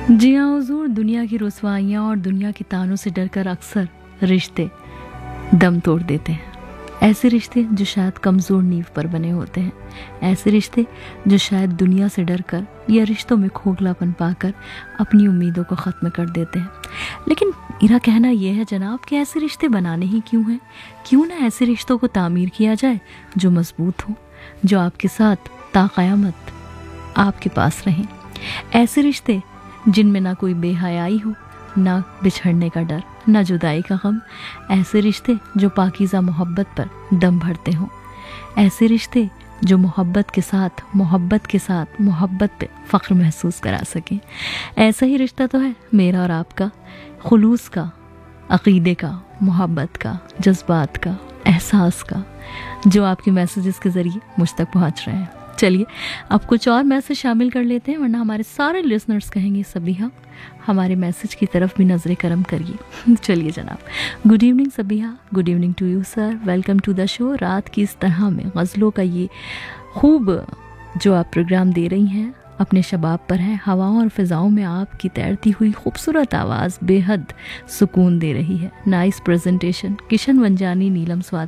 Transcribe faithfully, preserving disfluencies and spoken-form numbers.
जी हाँ हुजूर, दुनिया की रुसवाइयाँ और दुनिया के तानों से डरकर अक्सर रिश्ते दम तोड़ देते हैं। ऐसे रिश्ते जो शायद कमज़ोर नींव पर बने होते हैं, ऐसे रिश्ते जो शायद दुनिया से डरकर या रिश्तों में खोखलापन पाकर अपनी उम्मीदों को ख़त्म कर देते हैं। लेकिन मेरा कहना यह है जनाब कि ऐसे रिश्ते बनाने ही क्यों हैं? क्यों ना ऐसे रिश्तों को तामीर किया जाए जो मज़बूत हो, जो आपके साथ ता क़यामत आपके पास रहें। ऐसे रिश्ते जिनमें ना कोई बेहयाई हो, ना बिछड़ने का डर, ना जुदाई का गम। ऐसे रिश्ते जो पाकीज़ा मोहब्बत पर दम भरते हों। ऐसे रिश्ते जो मोहब्बत के साथ मोहब्बत के साथ मोहब्बत पे फ़ख्र महसूस करा सकें। ऐसा ही रिश्ता तो है मेरा और आपका, खुलूस का, अक़ीदे का, मोहब्बत का, जज्बात का, एहसास का, जो आपके मैसेजेस के ज़रिए मुझ तक पहुँच रहे हैं। चलिए अब कुछ और मैसेज शामिल कर लेते हैं, वरना हमारे सारे लिसनर्स कहेंगे सबिहा हमारे मैसेज की तरफ भी नज़र करम करिए। चलिए जनाब, good evening Sabiha, good evening to you sir, welcome to the show. रात की इस तरह में गज़लों का ये खूब जो आप प्रोग्राम दे रही हैं अपने शबाब पर है। हवाओं और फ़िज़ाओं में आपकी तैरती हुई खूबसूरत आवाज़ बेहद सुकून दे रही है। Nice presentation. किशन वंजानी, नीलम स्वाति